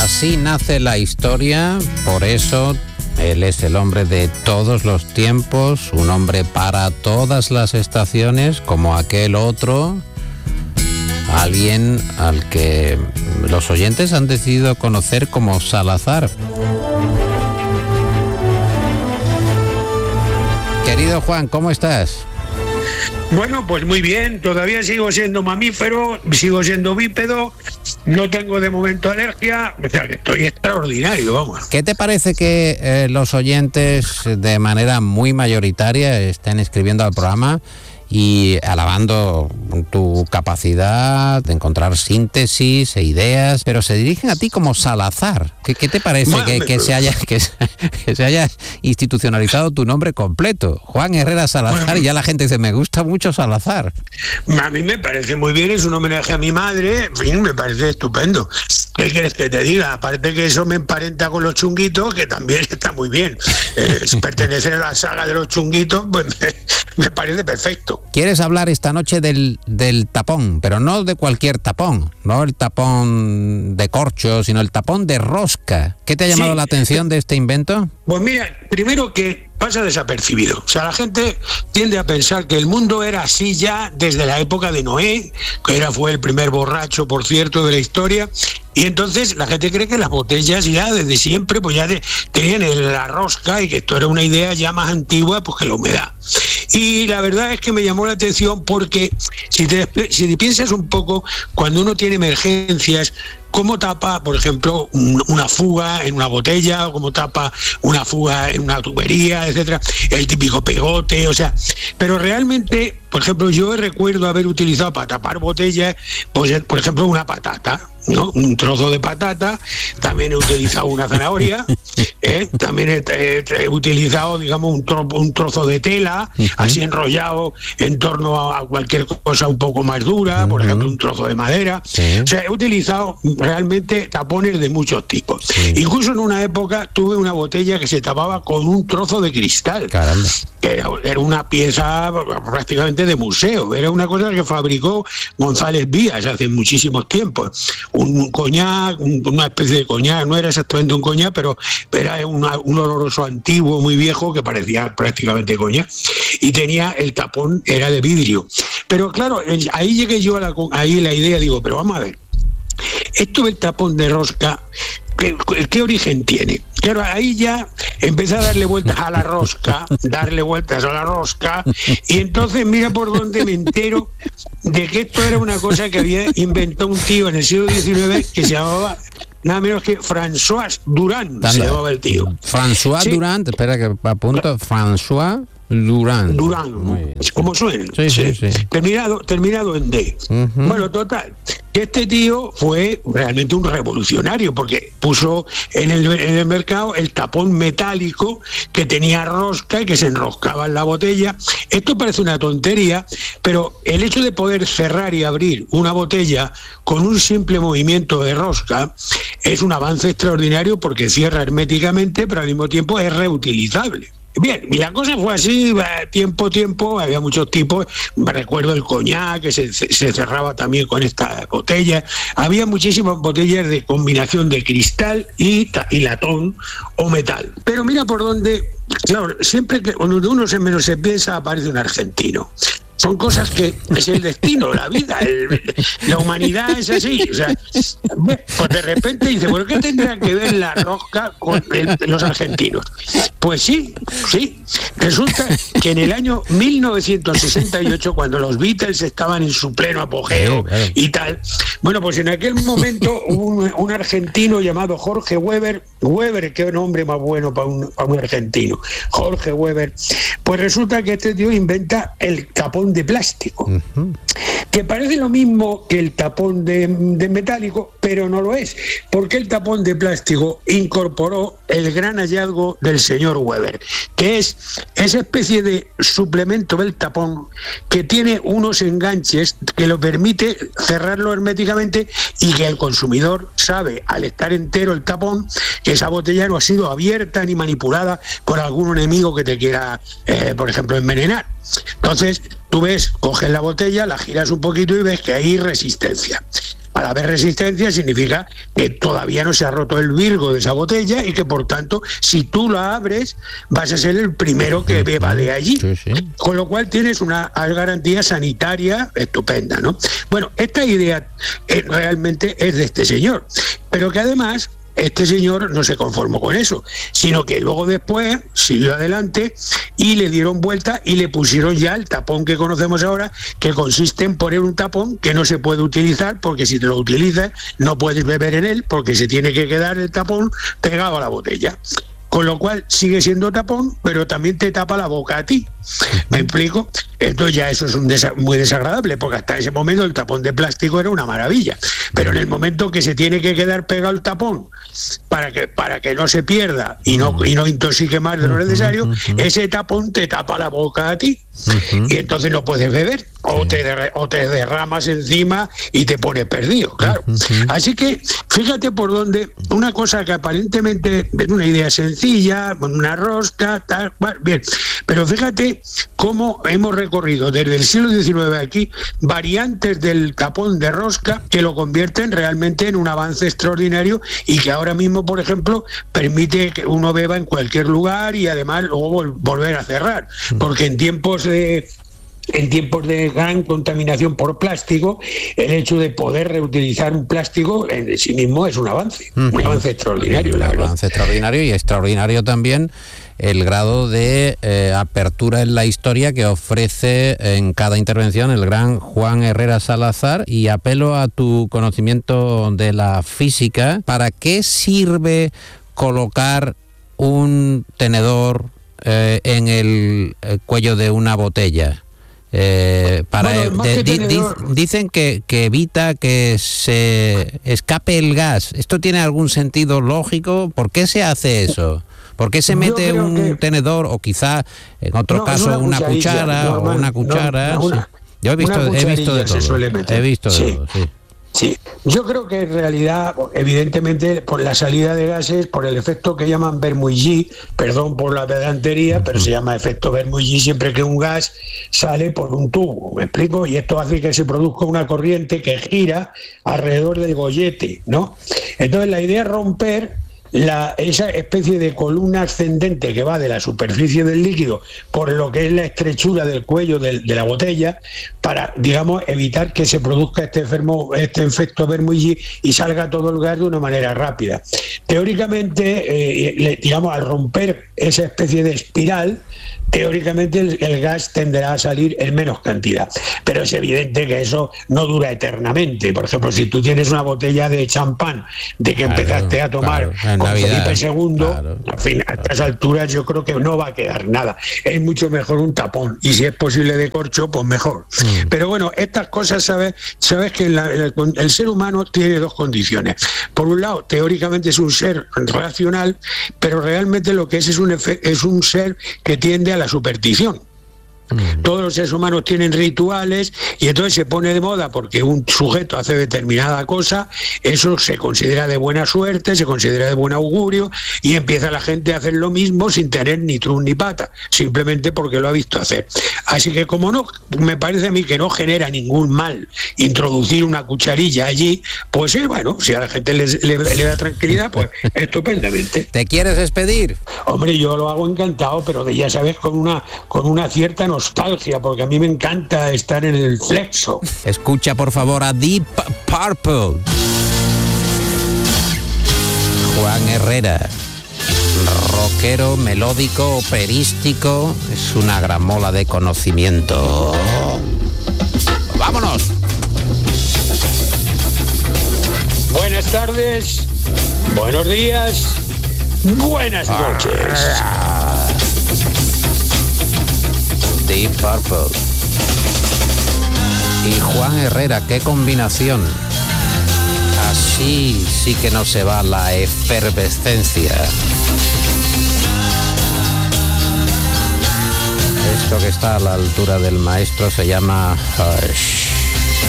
Así nace la historia, por eso él es el hombre de todos los tiempos, un hombre para todas las estaciones, como aquel otro, alguien al que los oyentes han decidido conocer como Salazar. Querido Juan, ¿cómo estás? Bueno, pues muy bien, todavía sigo siendo mamífero, sigo siendo bípedo, no tengo de momento alergia, o sea que estoy extraordinario, vamos. ¿Qué te parece que los oyentes de manera muy mayoritaria estén escribiendo al programa y alabando tu capacidad de encontrar síntesis e ideas, pero se dirigen a ti como Salazar? ¿Qué te parece que se haya institucionalizado tu nombre completo? Juan Herrera Salazar, bueno, y ya la gente dice, me gusta mucho Salazar. A mí me parece muy bien, es un homenaje a mi madre, en fin, me parece estupendo. ¿Qué quieres que te diga? Aparte que eso me emparenta con los chunguitos, que también está muy bien. Pertenecer a la saga de los chunguitos, pues me parece perfecto. ¿Quieres hablar esta noche del tapón? Pero no de cualquier tapón, no el tapón de corcho, sino el tapón de rosca. ¿Qué te ha llamado la atención de este invento? Pues mira, primero que pasa desapercibido. O sea, la gente tiende a pensar que el mundo era así ya desde la época de Noé, que fue el primer borracho, por cierto, de la historia. Y entonces la gente cree que las botellas ya desde siempre pues ya tenían la rosca y que esto era una idea ya más antigua pues que la humedad. Y la verdad es que me llamó la atención porque si te piensas un poco, cuando uno tiene emergencias, ¿cómo tapa, por ejemplo, una fuga en una botella, o cómo tapa una fuga en una tubería, etcétera? El típico pegote, o sea, pero realmente, por ejemplo, yo recuerdo haber utilizado para tapar botellas, pues, por ejemplo, una patata, ¿no? Un trozo de patata, también he utilizado una zanahoria, también he utilizado, digamos, un trozo de tela, así enrollado en torno a cualquier cosa un poco más dura, por ejemplo, un trozo de madera. O sea, he utilizado realmente tapones de muchos tipos. Incluso en una época tuve una botella que se tapaba con un trozo de cristal. Caramba. Que era una pieza prácticamente de museo, era una cosa que fabricó González Vías hace muchísimos tiempos. Un coñac, una especie de coñac, no era exactamente un coñac, pero era un oloroso antiguo muy viejo que parecía prácticamente coñac, y tenía el tapón, era de vidrio. Pero claro, ahí llegué yo ahí la idea, digo, pero vamos a ver, esto del tapón de rosca, ¿qué origen tiene? Claro, ahí ya empecé a darle vueltas a la rosca, y entonces mira por dónde me entero de que esto era una cosa que había inventado un tío en el siglo XIX que se llamaba nada menos que François Durand, se llamaba el tío. François Durand, espera que apunto, François Durand. Como suena. Sí. Terminado en D. Bueno, total, que este tío fue realmente un revolucionario porque puso en el mercado el tapón metálico que tenía rosca y que se enroscaba en la botella. Esto parece una tontería, pero el hecho de poder cerrar y abrir una botella con un simple movimiento de rosca es un avance extraordinario porque cierra herméticamente, pero al mismo tiempo es reutilizable. Bien, y la cosa fue así, tiempo, había muchos tipos, me recuerdo el coñac que se cerraba también con esta botella, había muchísimas botellas de combinación de cristal y latón o metal. Pero mira por dónde, claro, siempre que cuando uno menos se piensa aparece un argentino. Son cosas que es el destino, la vida, la humanidad es así. O sea, pues de repente dice, ¿por qué tendrá que ver la rosca con los argentinos? Pues sí. Resulta que en el año 1968, cuando los Beatles estaban en su pleno apogeo y tal, bueno, pues en aquel momento hubo un argentino llamado Jorge Weber, qué nombre más bueno para un argentino, Jorge Weber. Pues resulta que este tío inventa el tapón de plástico, que parece lo mismo que el tapón de metálico, pero no lo es, porque el tapón de plástico incorporó el gran hallazgo del señor Weber, que es esa especie de suplemento del tapón que tiene unos enganches que lo permite cerrarlo herméticamente y que el consumidor sabe, al estar entero el tapón, que esa botella no ha sido abierta ni manipulada por algún enemigo que te quiera, por ejemplo, envenenar. Entonces, tú ves, coges la botella, la giras un poquito y ves que hay resistencia. Al haber resistencia significa que todavía no se ha roto el virgo de esa botella y que por tanto si tú la abres vas a ser el primero que beba de allí. Sí, sí. Con lo cual tienes una garantía sanitaria estupenda, ¿no? Bueno, esta idea realmente es de este señor, pero que además este señor no se conformó con eso, sino que luego después siguió adelante y le dieron vuelta y le pusieron ya el tapón que conocemos ahora, que consiste en poner un tapón que no se puede utilizar, porque si te lo utilizas no puedes beber en él, porque se tiene que quedar el tapón pegado a la botella. Con lo cual sigue siendo tapón, pero también te tapa la boca a ti. ¿Me explico? Entonces ya eso es muy desagradable, porque hasta ese momento el tapón de plástico era una maravilla. Pero en el momento que se tiene que quedar pegado el tapón para que no se pierda y no intoxique más de lo necesario, ese tapón te tapa la boca a ti. Y entonces no puedes beber, o te derramas encima y te pones perdido, claro. Así que fíjate por dónde una cosa que aparentemente es una idea sencilla, una rosca, tal, bien, pero fíjate cómo hemos recorrido desde el siglo XIX aquí variantes del tapón de rosca que lo convierten realmente en un avance extraordinario y que ahora mismo, por ejemplo, permite que uno beba en cualquier lugar y además luego volver a cerrar, porque en tiempos de gran contaminación por plástico, el hecho de poder reutilizar un plástico en sí mismo es un avance extraordinario, la verdad. Un avance extraordinario, y extraordinario también el grado de apertura en la historia que ofrece en cada intervención el gran Juan Herrera Salazar, y apelo a tu conocimiento de la física. ¿Para qué sirve colocar un tenedor en el cuello de una botella? Dicen que evita que se escape el gas. ¿Esto tiene algún sentido lógico? ¿Por qué se hace eso? ¿Por qué se mete un tenedor, o quizá en otro caso una cuchara o una cuchara? Yo he visto de todo. He visto de todo, sí. Sí, yo creo que en realidad, evidentemente, por la salida de gases, por el efecto que llaman Bernoulli, perdón por la pedantería, pero se llama efecto Bernoulli siempre que un gas sale por un tubo, ¿me explico? Y esto hace que se produzca una corriente que gira alrededor del gollete, ¿no? Entonces la idea es romper esa especie de columna ascendente que va de la superficie del líquido por lo que es la estrechura del cuello de la botella, para, digamos, evitar que se produzca este efecto Bernoulli y salga todo el gas de una manera rápida. Teóricamente, digamos, al romper esa especie de espiral, teóricamente el gas tenderá a salir en menos cantidad, pero es evidente que eso no dura eternamente. Por ejemplo, si tú tienes una botella de champán de que empezaste a tomar con Felipe II, en fin, a estas alturas yo creo que no va a quedar nada. Es mucho mejor un tapón, y si es posible de corcho, pues mejor. Pero bueno, estas cosas, sabes que el ser humano tiene dos condiciones. Por un lado, teóricamente es un ser racional, pero realmente lo que es un ser que tiende a la superstición. Todos los seres humanos tienen rituales, y entonces se pone de moda porque un sujeto hace determinada cosa, eso se considera de buena suerte, se considera de buen augurio, y empieza la gente a hacer lo mismo sin tener ni trun ni pata, simplemente porque lo ha visto hacer. Así que como no, me parece a mí que no genera ningún mal introducir una cucharilla allí, pues bueno, si a la gente le da tranquilidad, pues estupendamente. ¿Te quieres despedir? Hombre, yo lo hago encantado, pero ya sabes, con una cierta nostalgia, porque a mí me encanta estar en el flexo. Escucha por favor a Deep Purple. Juan Herrera, rockero, melódico, operístico, es una gramola de conocimiento. ¡Vámonos! Buenas tardes, buenos días, buenas noches. Deep Purple y Juan Herrera, qué combinación. Así sí que no se va la efervescencia. Esto que está a la altura del maestro se llama Hush.